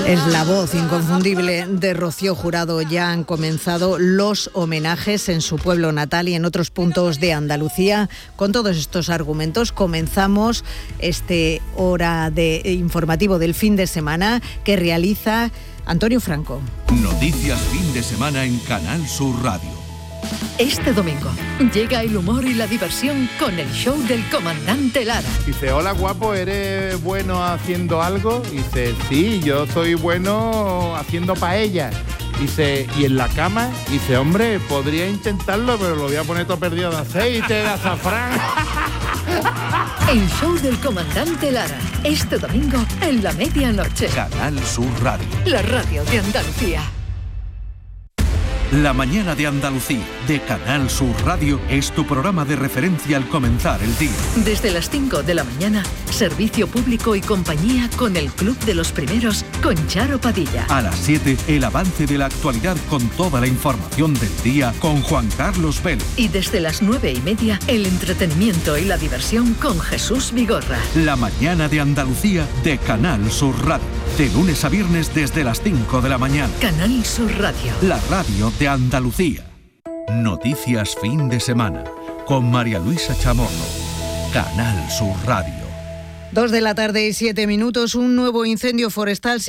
Es la voz inconfundible de Rocío Jurado. Ya han comenzado los homenajes en su pueblo natal y en otros puntos de Andalucía. Con todos estos argumentos comenzamos este hora de informativo del fin de semana que realiza Antonio Franco. Noticias fin de semana en Canal Sur Radio. Este domingo llega el humor y la diversión con el show del comandante Lara. Dice, hola guapo, ¿eres bueno haciendo algo? Dice, sí, yo soy bueno haciendo paellas. Dice, ¿y en la cama? Dice, hombre, podría intentarlo, pero lo voy a poner todo perdido de aceite, de azafrán. El show del comandante Lara, este domingo en la medianoche. Canal Sur Radio. La radio de Andalucía. La mañana de Andalucía, de Canal Sur Radio, es tu programa de referencia al comenzar el día. Desde las 5 de la mañana, servicio público y compañía con el Club de los Primeros, con Charo Padilla. A las 7, el avance de la actualidad con toda la información del día, con Juan Carlos Vélez. Y desde las 9:30, el entretenimiento y la diversión con Jesús Vigorra. La mañana de Andalucía, de Canal Sur Radio. De lunes a viernes desde las 5 de la mañana. Canal Sur Radio. La radio de Andalucía. Noticias fin de semana con María Luisa Chamorro. Canal Sur Radio. 2 de la tarde y 7 minutos. Un nuevo incendio forestal